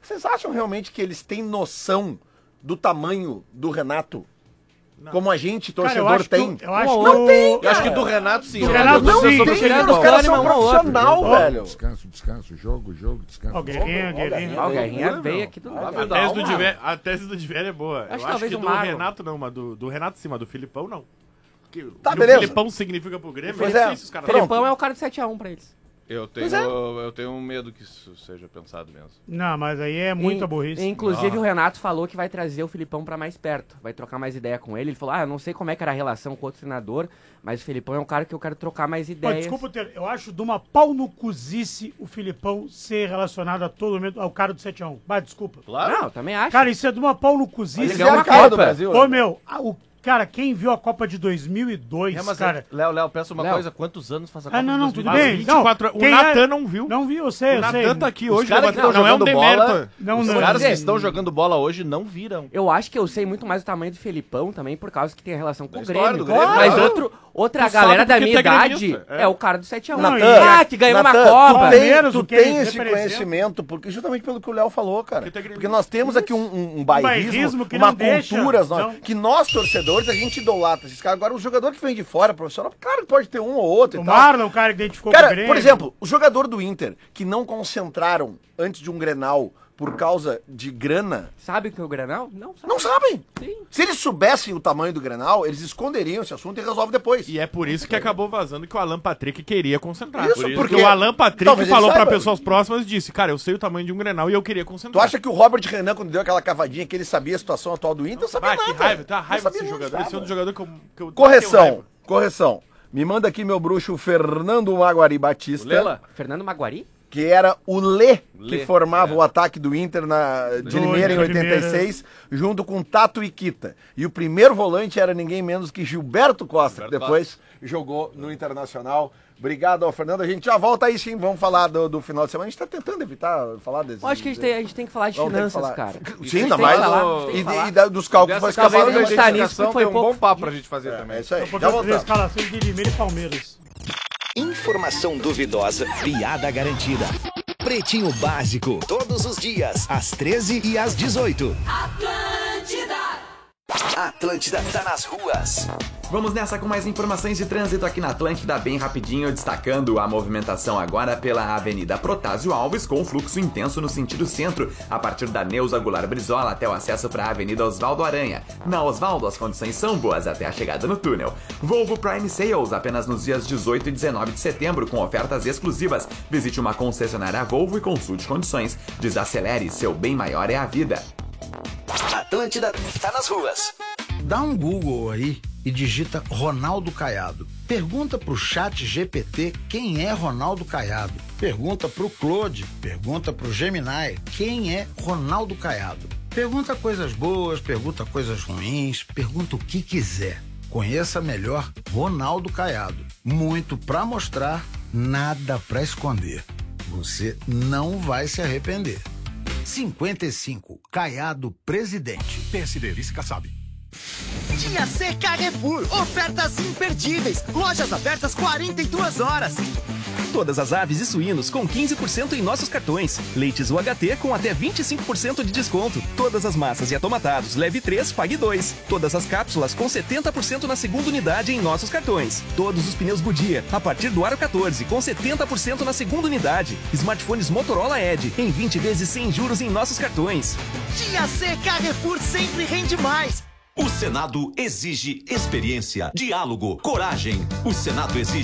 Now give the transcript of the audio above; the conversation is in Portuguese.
Vocês acham realmente que eles têm noção do tamanho do Renato? Não. Como a gente, torcedor, tem? Eu acho que não tem, Eu acho que do Renato, sim. Do Renato, não sim. tem, os caras são profissional, velho. Descanso, jogo, descanso. Ó, Guerrinha. Ó, o Guerrinha veio aqui do nada. A tese do Diver é boa. Acho Eu acho que do Renato não, mas do Renato sim, mas do Filipão não. Tá, o beleza. Filipão significa pro Grêmio, Pois é. os caras Filipão é o cara de 7x1 pra eles. Eu tenho medo que isso seja pensado mesmo. Não, mas aí é muita burrice. Inclusive o Renato falou que vai trazer o Filipão pra mais perto, vai trocar mais ideia com ele. Ele falou, eu não sei como é que era a relação com outro treinador, mas o Filipão é um cara que eu quero trocar mais ideias. Desculpa, eu acho de uma pau no cozice o Filipão ser relacionado a todo momento ao cara do 7x1. Desculpa. Claro. Não, eu também acho. Cara, isso é de uma pau no cozice. Ele ganhou uma Copa. Ô, meu, cara, quem viu a Copa de 2002, cara... Léo, pensa uma coisa, quantos anos faz a Copa de 2002? Tudo bem. 24 O Natan não viu. Não viu, eu sei. O Natan tá aqui hoje, não é um demérito. Os caras que Não. estão jogando bola hoje não viram. Eu acho que eu sei muito mais o tamanho do Felipão também, por causa que tem a relação com o história Grêmio. do Grêmio. Mas Claro. outra Tu galera sabe da porque minha tu é idade gremista, é o cara do 7x1. Natan, Que ganhou uma Natan, Copa. Tu o que tem ele esse representa. conhecimento, porque justamente pelo que o Léo falou, cara. Porque tu é gremista. Porque nós temos aqui um bairrismo, bairrismo que uma não deixa, cultura, não. que nós, torcedores, a gente idolatra esses caras. Agora, o jogador que vem de fora, profissional, claro que pode ter um ou outro O e tal. Marlon, o cara que identificou com o Cara, Grêmio. por exemplo, o jogador do Inter, que não concentraram antes de um Grenal por causa de grana, Sabe o que é o Grenal? Não sabe. não sabem. Sim. Se eles soubessem o tamanho do Grenal, eles esconderiam esse assunto e resolvem depois. E é por isso que acabou vazando que o Alan Patrick queria concentrar. Isso, Por porque- o Alan Patrick Talvez ele falou pra saiba. pessoas próximas e disse, cara, eu sei o tamanho de um Grenal e eu queria Tu concentrar. acha que o Robert Renan, quando deu aquela cavadinha, que ele sabia a situação atual do Inter, não sabia Ah, que nada. raiva, tem uma raiva Não desse sabia jogador. nada. Esse é um dos jogadores que eu tenho Correção, raiva. correção. Me manda aqui meu bruxo Fernando Maguari Batista, Lela? Fernando Maguari? que era o Lê que Lê, formava o ataque do Inter de Limeira em de Limeira. 86, junto com Tato Iquita. E o primeiro volante era ninguém menos que Gilberto Costa, que depois jogou no Internacional. Obrigado ao Fernando. A gente já volta aí sim, vamos falar do final de semana. A gente tá tentando evitar falar desse... Eu acho que a gente tem que falar de Vamos ter que finanças, falar. cara. Sim, ainda mais. Dos cálculos vai Talvez escapar. a gente tá nisso, porque foi tem um pouco. bom papo pra gente fazer também. É isso aí. Porque Já eu fiz a voltamos. escalação de Limeira e Palmeiras. Informação duvidosa, piada garantida. Pretinho Básico, todos os dias, às 13 e às 18. Atlântida tá nas ruas. Vamos nessa com mais informações de trânsito aqui na Atlântida, bem rapidinho, destacando a movimentação agora pela Avenida Protásio Alves, com fluxo intenso no sentido centro, a partir da Neuza Goulart Brizola até o acesso para a Avenida Oswaldo Aranha. Na Oswaldo, as condições são boas até a chegada no túnel. Volvo Prime Sales, apenas nos dias 18 e 19 de setembro, com ofertas exclusivas. Visite uma concessionária Volvo e consulte condições. Desacelere, seu bem maior é a vida. Atlântida tá nas ruas. Dá um Google aí e digita Ronaldo Caiado. Pergunta pro chat GPT quem é Ronaldo Caiado. Pergunta pro Claude, pergunta pro Gemini quem é Ronaldo Caiado. Pergunta coisas boas, pergunta coisas ruins, pergunta o que quiser. Conheça melhor Ronaldo Caiado. Muito pra mostrar, nada pra esconder. Você não vai se arrepender. 55, Caiado Presidente. PSD, vice Kassab. Dia C Carrefour, ofertas imperdíveis, lojas abertas 42 horas. Todas as aves e suínos com 15% em nossos cartões. Leites UHT com até 25% de desconto. Todas as massas e atomatados, leve 3, pague 2. Todas as cápsulas com 70% na segunda unidade em nossos cartões. Todos os pneus Goodyear, a partir do aro 14, com 70% na segunda unidade. Smartphones Motorola Edge, em 20 vezes sem juros em nossos cartões. Dia C Carrefour sempre rende mais. O Senado exige experiência, diálogo, coragem. O Senado exige